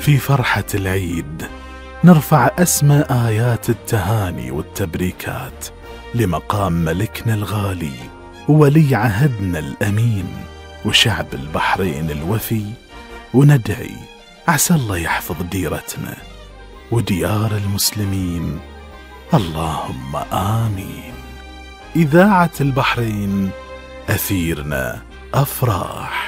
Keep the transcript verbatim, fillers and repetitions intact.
في فرحة العيد نرفع أسمى آيات التهاني والتبريكات لمقام ملكنا الغالي وولي عهدنا الأمين وشعب البحرين الوفي، وندعي عسى الله يحفظ ديرتنا وديار المسلمين، اللهم آمين. إذاعة البحرين، أثيرنا أفراح.